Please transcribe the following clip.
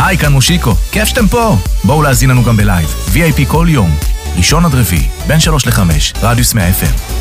היי, כאן מושיקו. כיף שאתם פה. בואו להזין לנו גם בלייב. VIP כל יום. ראשון עד רביעי, בין 3 ל-5, רדיוס 100 FM.